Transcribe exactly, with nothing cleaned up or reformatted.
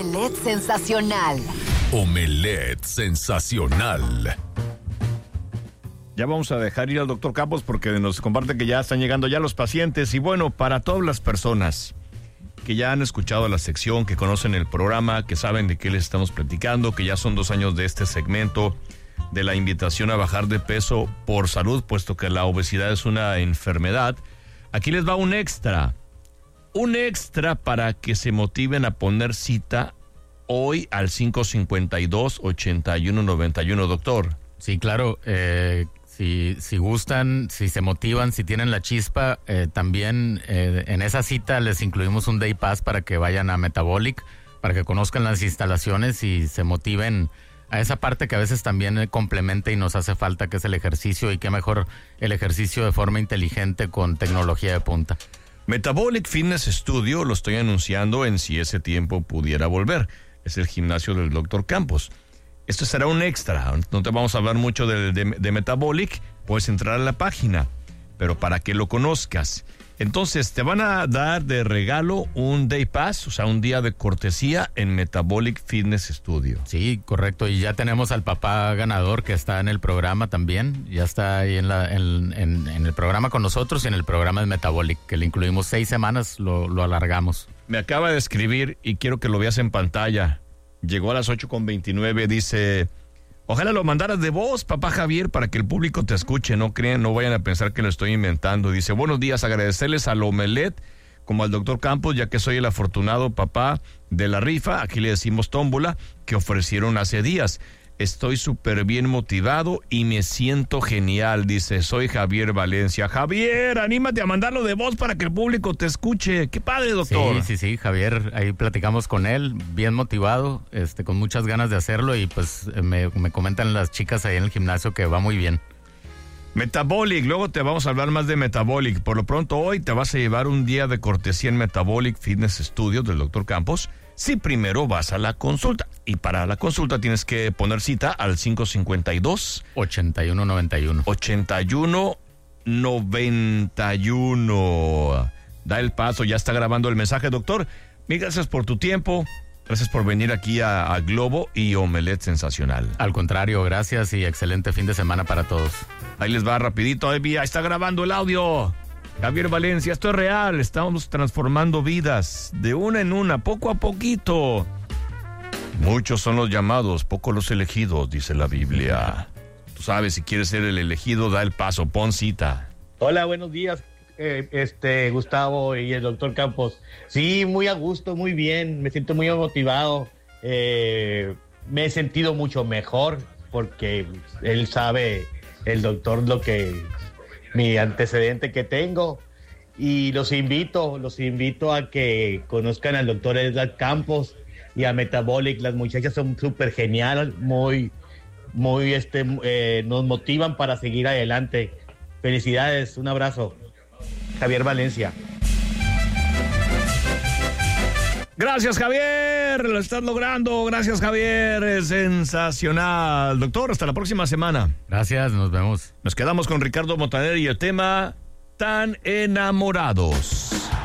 Omelette sensacional. Omelette sensacional. Ya vamos a dejar ir al doctor Campos porque nos comparte que ya están llegando ya los pacientes. Y bueno, para todas las personas que ya han escuchado la sección, que conocen el programa, que saben de qué les estamos platicando, que ya son dos años de este segmento de la invitación a bajar de peso por salud, puesto que la obesidad es una enfermedad, aquí les va un extra. Un extra para que se motiven a poner cita hoy al cinco cincuenta y dos, ochenta y uno noventa y uno, doctor. Sí, claro. Eh, si, si gustan, si se motivan, si tienen la chispa, eh, también eh, en esa cita les incluimos un Day Pass para que vayan a Metabolic, para que conozcan las instalaciones y se motiven a esa parte que a veces también complementa y nos hace falta, que es el ejercicio, y qué mejor el ejercicio de forma inteligente con tecnología de punta. Metabolic Fitness Studio lo estoy anunciando en si ese tiempo pudiera volver. Es el gimnasio del doctor Campos. Esto será un extra. No te vamos a hablar mucho de, de, de Metabolic. Puedes entrar a la página, pero para que lo conozcas. Entonces, te van a dar de regalo un Day Pass, o sea, un día de cortesía en Metabolic Fitness Studio. Sí, correcto. Y ya tenemos al papá ganador que está en el programa también. Ya está ahí en, la, en, en, en el programa con nosotros y en el programa de Metabolic, que le incluimos seis semanas, lo, lo alargamos. Me acaba de escribir y quiero que lo veas en pantalla. Llegó a las ocho con veintinueve, dice... Ojalá lo mandaras de voz, papá Javier, para que el público te escuche. No crean, no vayan a pensar que lo estoy inventando. Dice, buenos días, agradecerles al Omelette como al doctor Campos, ya que soy el afortunado papá de la rifa, aquí le decimos tómbola, que ofrecieron hace días. Estoy súper bien motivado y me siento genial. Dice, soy Javier Valencia. Javier, anímate a mandarlo de voz para que el público te escuche. Qué padre, doctor. Sí, sí, sí, Javier, ahí platicamos con él, bien motivado, este, con muchas ganas de hacerlo, y pues me, me comentan las chicas ahí en el gimnasio que va muy bien. Metabolic, luego te vamos a hablar más de Metabolic. Por lo pronto hoy te vas a llevar un día de cortesía en Metabolic Fitness Studio del doctor Campos, si primero vas a la consulta. Y para la consulta tienes que poner cita al cinco cincuenta y dos, ochenta y uno noventa y uno. ochenta y uno noventa y uno. Da el paso, ya está grabando el mensaje, doctor. Mil gracias por tu tiempo. Gracias por venir aquí a, a Globo y Omelette Sensacional. Al contrario, gracias y excelente fin de semana para todos. Ahí les va rapidito, ahí está grabando el audio. Javier Valencia, esto es real, estamos transformando vidas de una en una, poco a poquito. Muchos son los llamados, pocos los elegidos, dice la Biblia. Tú sabes, si quieres ser el elegido, da el paso, pon cita. Hola, buenos días, eh, este Gustavo y el doctor Campos. Sí, muy a gusto, muy bien, me siento muy motivado. Eh, me he sentido mucho mejor porque él sabe, el doctor, lo que... mi antecedente que tengo, y los invito, los invito a que conozcan al doctor Edgar Campos y a Metabolic. Las muchachas son súper geniales, muy, muy, este, eh, nos motivan para seguir adelante. Felicidades, un abrazo. Javier Valencia. Gracias, Javier, lo estás logrando. Gracias, Javier, es sensacional. Doctor, hasta la próxima semana. Gracias, nos vemos. Nos quedamos con Ricardo Montaner y el tema Tan Enamorados.